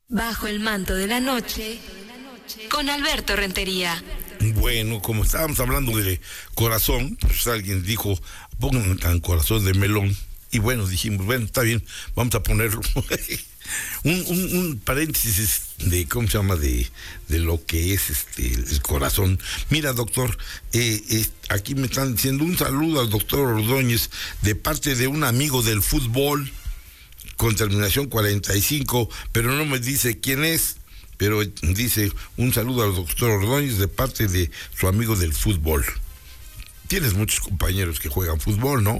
Bajo el manto de la noche, con Alberto Rentería. Bueno, como estábamos hablando de corazón, pues alguien dijo, pongan tan corazón de melón. Y bueno, dijimos, bueno, está bien, vamos a ponerlo. un paréntesis de, ¿cómo se llama? De lo que es el corazón. Mira, doctor, aquí me están diciendo un saludo al doctor Ordóñez de parte de un amigo del fútbol con terminación 45, pero no me dice quién es, pero dice un saludo al doctor Ordóñez de parte de su amigo del fútbol. Tienes muchos compañeros que juegan fútbol, ¿no?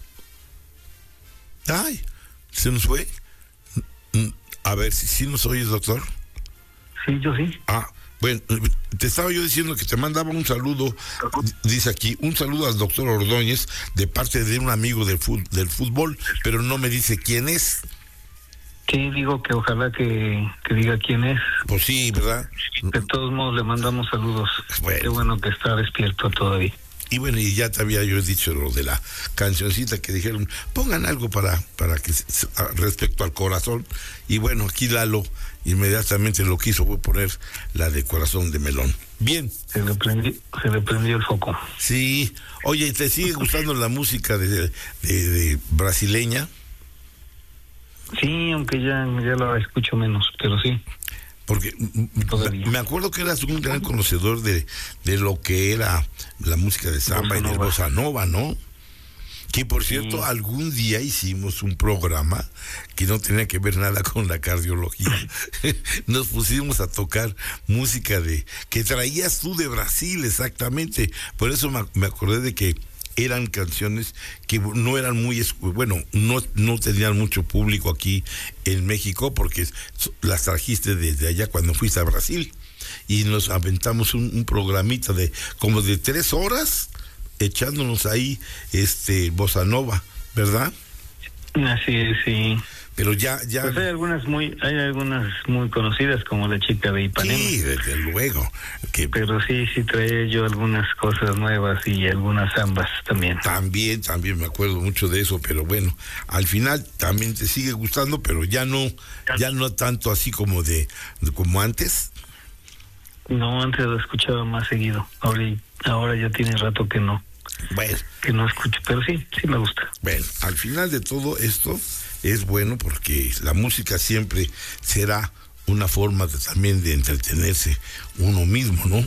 Ay, ¿se nos fue? A ver, ¿sí nos oyes, doctor? Sí, yo sí. Bueno, te estaba yo diciendo que te mandaba un saludo, dice aquí, un saludo al doctor Ordóñez de parte de un amigo del fútbol, pero no me dice quién es. Sí, digo que ojalá que diga quién es. Pues sí, ¿verdad? De todos modos le mandamos saludos. Bueno. Qué bueno que está despierto todavía. Y bueno, y ya te había yo dicho lo de la cancioncita que dijeron, pongan algo para que respecto al corazón. Y bueno, aquí Lalo inmediatamente lo quiso, voy a poner la de corazón de melón. Bien. Se le prendió el foco. Sí. Oye, ¿te sigue gustando la música de brasileña? Sí, aunque ya la escucho menos, pero sí. Porque me acuerdo que eras un gran conocedor de lo que era la música de samba y de bossa nova, ¿no? Que por cierto, algún día hicimos un programa que no tenía que ver nada con la cardiología. Nos pusimos a tocar música que traías tú de Brasil, exactamente. Por eso me acordé de que eran canciones que no eran muy, no tenían mucho público aquí en México, porque las trajiste desde allá cuando fuiste a Brasil, y nos aventamos un programita de como de 3 horas, echándonos ahí bossa nova, ¿verdad? Así es, sí. Pero ya pues hay algunas muy conocidas, como La Chica de Ipanema. Sí, desde luego. Pero sí traía yo algunas cosas nuevas y algunas zambas también. También me acuerdo mucho de eso, pero bueno, al final también te sigue gustando, pero ya no tanto así como como antes. No, antes lo escuchaba más seguido. Ahora ya tiene rato que no. Bueno. Que no escucho, pero sí me gusta. Bueno, al final de todo esto es bueno porque la música siempre será una forma también de entretenerse uno mismo, ¿no?